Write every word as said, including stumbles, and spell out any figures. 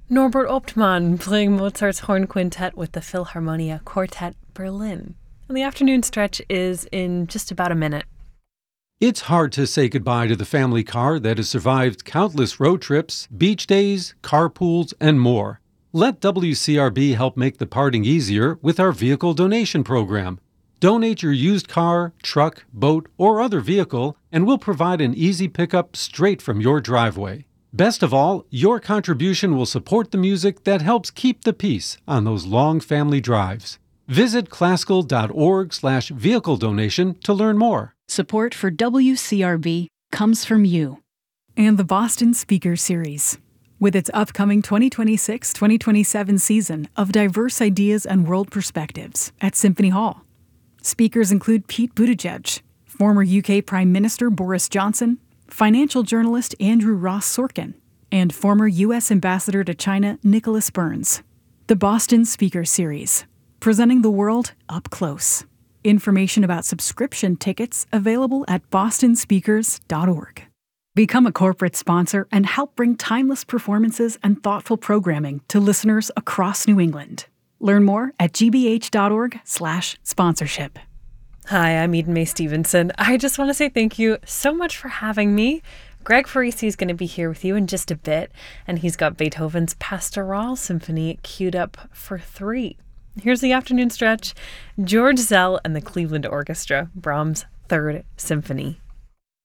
Norbert Optmann playing Mozart's Horn Quintet with the Philharmonia Quartet Berlin. And the afternoon stretch is in just about a minute. It's hard to say goodbye to the family car that has survived countless road trips, beach days, carpools, and more. Let W C R B help make the parting easier with our vehicle donation program. Donate your used car, truck, boat, or other vehicle, and we'll provide an easy pickup straight from your driveway. Best of all, your contribution will support the music that helps keep the peace on those long family drives. Visit classical.org slash vehicle donation to learn more. Support for W C R B comes from you. And the Boston Speaker Series, with its upcoming twenty twenty-six twenty twenty-seven season of diverse ideas and world perspectives at Symphony Hall. Speakers include Pete Buttigieg, former U K Prime Minister Boris Johnson, financial journalist Andrew Ross Sorkin, and former U S Ambassador to China Nicholas Burns. The Boston Speaker Series, presenting the world up close. Information about subscription tickets available at boston speakers dot org. Become a corporate sponsor and help bring timeless performances and thoughtful programming to listeners across New England. Learn more at gbh.org slash sponsorship. Hi, I'm Eden May Stevenson. I just want to say thank you so much for having me. Greg Farisi is going to be here with you in just a bit, and he's got Beethoven's Pastoral Symphony queued up for three. Here's the afternoon stretch. George Zell and the Cleveland Orchestra, Brahms' Third Symphony.